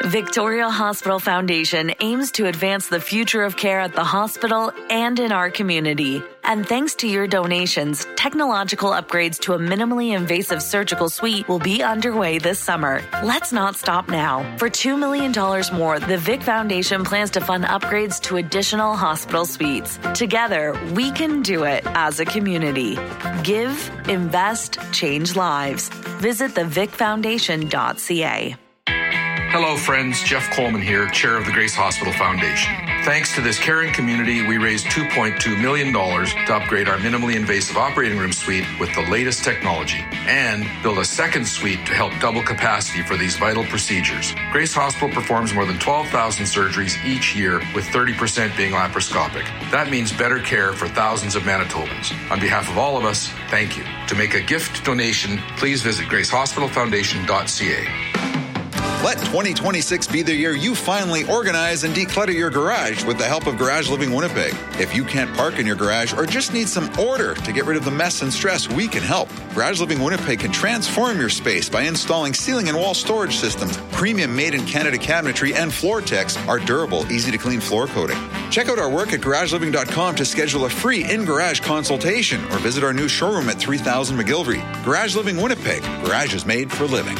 Victoria Hospital Foundation aims to advance the future of care at the hospital and in our community. And thanks to your donations, technological upgrades to a minimally invasive surgical suite will be underway this summer. Let's not stop now. For $2 million more, the Vic Foundation plans to fund upgrades to additional hospital suites. Together, we can do it as a community. Give, invest, change lives. Visit thevicfoundation.ca. Hello friends, Jeff Coleman here, Chair of the Grace Hospital Foundation. Thanks to this caring community, we raised $2.2 million to upgrade our minimally invasive operating room suite with the latest technology and build a second suite to help double capacity for these vital procedures. Grace Hospital performs more than 12,000 surgeries each year, with 30% being laparoscopic. That means better care for thousands of Manitobans. On behalf of all of us, thank you. To make a gift donation, please visit gracehospitalfoundation.ca. Let 2026 be the year you finally organize and declutter your garage with the help of Garage Living Winnipeg. If you can't park in your garage or just need some order to get rid of the mess and stress, we can help. Garage Living Winnipeg can transform your space by installing ceiling and wall storage systems, premium made-in-Canada cabinetry, and Floor-Tex, our durable, easy-to-clean floor coating. Check out our work at garageliving.com to schedule a free in-garage consultation or visit our new showroom at 3000 McGilvery. Garage Living Winnipeg. Garage is made for living.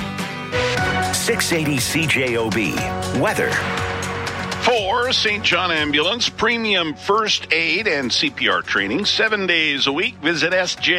680 CJOB. Weather. For St. John Ambulance, premium first aid and CPR training 7 days a week. Visit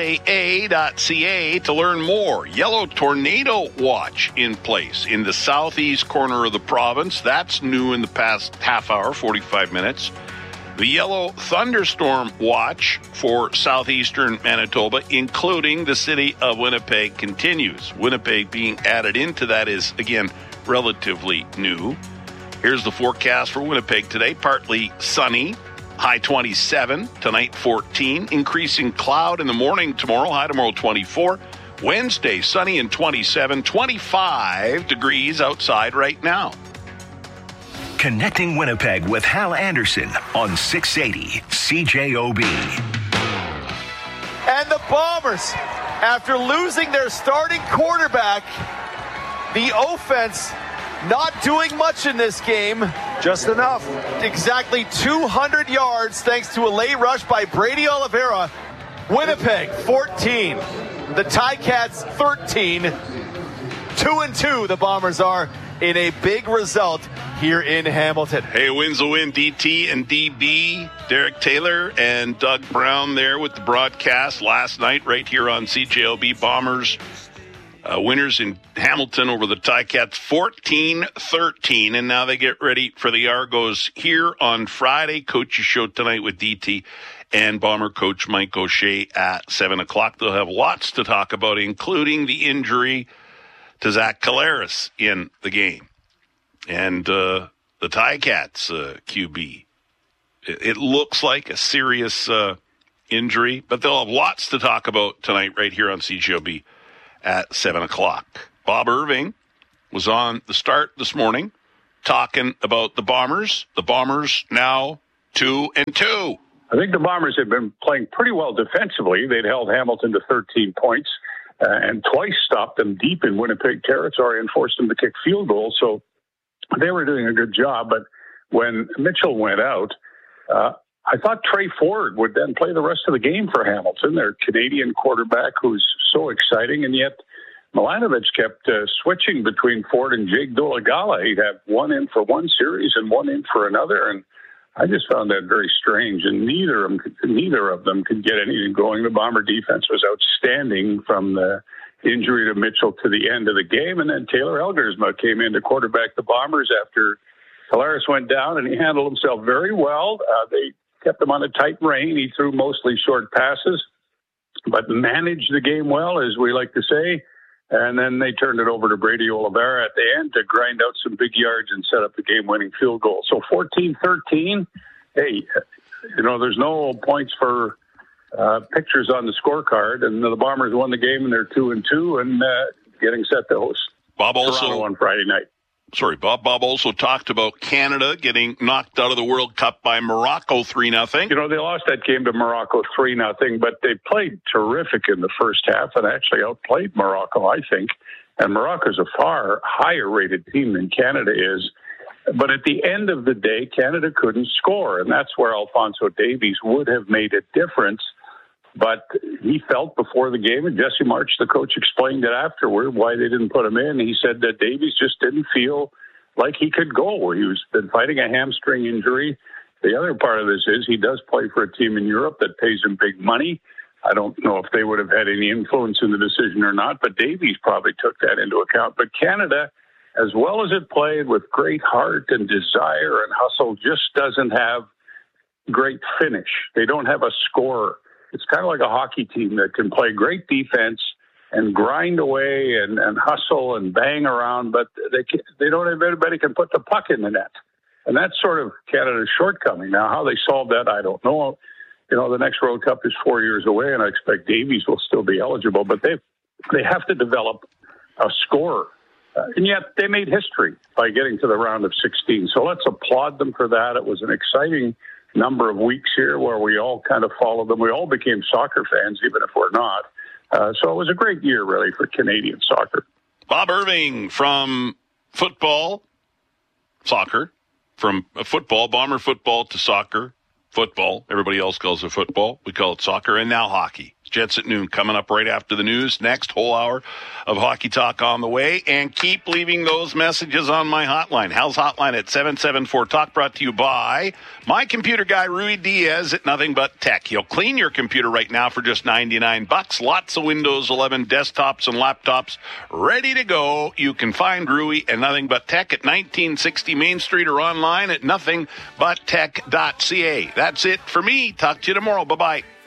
sja.ca to learn more. Yellow tornado watch in place in the southeast corner of the province. That's new in the past half hour, 45 minutes. The yellow thunderstorm watch for southeastern Manitoba, including the city of Winnipeg, continues. Winnipeg being added into that is, again, relatively new. Here's the forecast for Winnipeg today. Partly sunny, high 27, tonight 14. Increasing cloud in the morning tomorrow, high tomorrow 24. Wednesday, sunny and 27, 25 degrees outside right now. Connecting Winnipeg with Hal Anderson on 680 CJOB. And the Bombers, after losing their starting quarterback, the offense not doing much in this game. Just enough. Exactly 200 yards thanks to a late rush by Brady Oliveira. Winnipeg 14. The Ticats 13. 2-2 the Bombers are in a big result here in Hamilton. Hey, wins the win, DT and DB, Derek Taylor and Doug Brown there with the broadcast last night right here on CJOB. Bombers winners in Hamilton over the Ticats 14-13, and now they get ready for the Argos here on Friday. Coach's show tonight with DT and Bomber coach Mike O'Shea at 7 o'clock. They'll have lots to talk about, including the injury to Zach Collaros in the game. And the Ticats QB. It looks like a serious injury, but they'll have lots to talk about tonight right here on CJOB at 7 o'clock. Bob Irving was on the start this morning talking about the Bombers. The Bombers now 2-2. I think the Bombers have been playing pretty well defensively. They'd held Hamilton to 13 points and twice stopped them deep in Winnipeg territory and forced them to kick field goals. So they were doing a good job. But when Mitchell went out, I thought Trey Ford would then play the rest of the game for Hamilton, their Canadian quarterback who's so exciting. And yet Milanovic kept switching between Ford and Jake Dolegala. He'd have one in for one series and one in for another. And I just found that very strange. And neither of them could get anything going. The Bomber defense was outstanding from the injury to Mitchell to the end of the game. And then Taylor Elgersma came in to quarterback the Bombers after Collaros went down, and he handled himself very well. They kept him on a tight rein. He threw mostly short passes, but managed the game well, as we like to say. And then they turned it over to Brady Oliveira at the end to grind out some big yards and set up the game-winning field goal. So 14-13, hey, there's no points for pictures on the scorecard, and the Bombers won the game, and they're 2-2 and getting set to host Toronto on Friday night. Sorry, Bob. Bob also talked about Canada getting knocked out of the World Cup by Morocco 3-0. They lost that game to Morocco 3-0, but they played terrific in the first half and actually outplayed Morocco, I think. And Morocco's a far higher rated team than Canada is. But at the end of the day, Canada couldn't score. And that's where Alphonso Davies would have made a difference. But he felt before the game, and Jesse March, the coach, explained it afterward, why they didn't put him in. He said that Davies just didn't feel like he could go. He was been fighting a hamstring injury. The other part of this is he does play for a team in Europe that pays him big money. I don't know if they would have had any influence in the decision or not, but Davies probably took that into account. But Canada, as well as it played with great heart and desire and hustle, just doesn't have great finish. They don't have a scorer. It's kind of like a hockey team that can play great defense and grind away and hustle and bang around, but they don't have anybody can put the puck in the net. And that's sort of Canada's shortcoming. Now, how they solve that, I don't know. You know, the next World Cup is 4 years away, and I expect Davies will still be eligible, but they have to develop a scorer. And yet they made history by getting to the round of 16. So let's applaud them for that. It was an exciting number of weeks here where we all kind of followed them. We all became soccer fans, even if we're not. So it was a great year, really, for Canadian soccer. Bob Irving from football, soccer, from football, Bomber football to soccer, football. Everybody else calls it football. We call it soccer. And now hockey. Jets at noon coming up right after the news. Next whole hour of Hockey Talk on the way. And keep leaving those messages on my hotline. Hal's hotline at 774-TALK, brought to you by my computer guy, Rui Diaz at Nothing But Tech. He'll clean your computer right now for just $99. Lots of Windows 11 desktops and laptops ready to go. You can find Rui and Nothing But Tech at 1960 Main Street or online at nothingbuttech.ca. That's it for me. Talk to you tomorrow. Bye-bye.